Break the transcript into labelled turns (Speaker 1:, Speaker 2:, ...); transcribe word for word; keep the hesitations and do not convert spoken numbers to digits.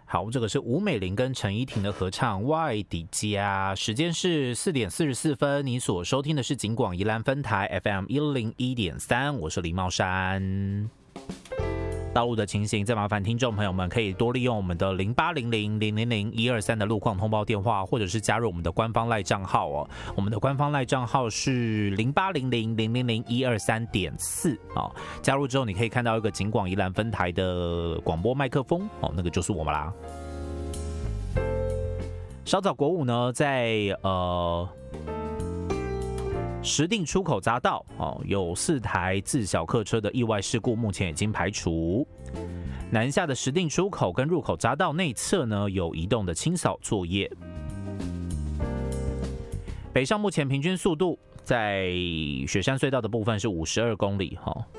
Speaker 1: 好，这个是吴美玲跟陈依婷的合唱《外底家》，时间是四点四十四分。你所收听的是警广宜兰分台 F M 一零一点三，我是林茂山。道路的情形，再麻烦听众朋友们可以多利用我们的零八零零零零零一二三的路况通报电话，或者是加入我们的官方赖账号哦。我们的官方赖账号是零八零零零零零一二三点四哦。加入之后，你可以看到一个警广宜兰分台的广播麦克风哦，那个就是我们啦。稍早国五呢，在呃。石碇出口匝道哦，有四台自小客车的意外事故，目前已经排除。南下的石碇出口跟入口匝道内侧呢，有移动的清扫作业。北上目前平均速度在雪山隧道的部分是五十二公里哈、哦，